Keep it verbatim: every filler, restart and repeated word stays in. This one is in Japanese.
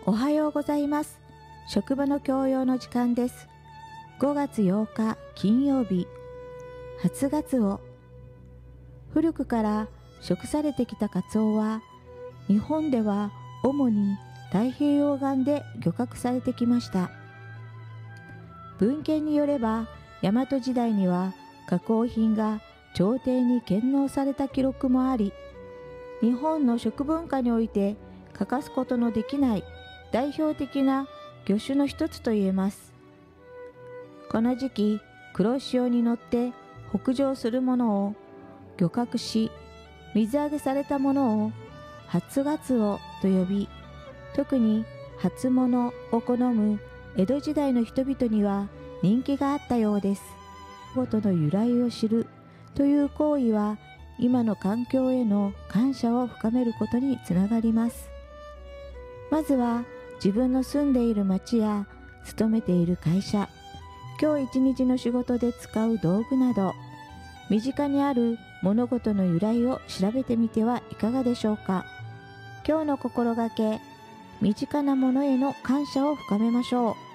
おはようございます。職場の教養の時間です。ごがつようか金曜日、初ガツオ。古くから食されてきたカツオは、日本では主に太平洋岸で漁獲されてきました。文献によれば、大和時代には加工品が朝廷に献納された記録もあり、日本の食文化において欠かすことのできない代表的な魚種の一つと言えます。この時期、黒潮に乗って北上するものを漁獲し、水揚げされたものを初ガツオと呼び、特に初物を好む江戸時代の人々には人気があったようです。ごとの由来を知るという行為は、今の環境への感謝を深めることにつながります。まずは自分の住んでいる町や勤めている会社、今日一日の仕事で使う道具など、身近にある物事の由来を調べてみてはいかがでしょうか。今日の心がけ、身近なものへの感謝を深めましょう。